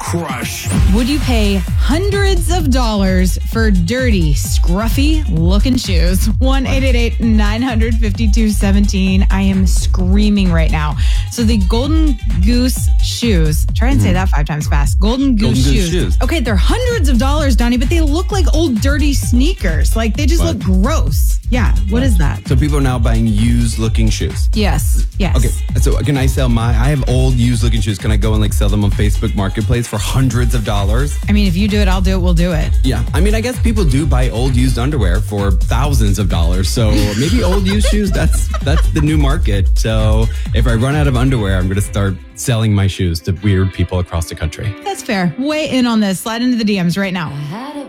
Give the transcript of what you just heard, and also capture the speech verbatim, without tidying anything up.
Crush. Would you pay hundreds of dollars for dirty, scruffy looking shoes? one eight eight eight, nine five two, two one seven. I am screaming right now. So the Golden Goose shoes, try and say that five times fast. Golden Goose, Golden Goose shoes. shoes. Okay, they're hundreds of dollars, Donnie, but they look like old dirty sneakers. Like they just What? look gross. Yeah, what is that? So people are now buying used looking shoes. Yes, yes. Okay, so can I sell my, I have old used looking shoes. Can I go and like sell them on Facebook Marketplace for hundreds of dollars? I mean, if you do it, I'll do it, we'll do it. Yeah, I mean, I guess people do buy old used underwear for thousands of dollars. So maybe old used shoes, that's that's the new market. So if I run out of underwear, I'm going to start selling my shoes to weird people across the country. That's fair. Weigh in on this. Slide into the D Ms right now.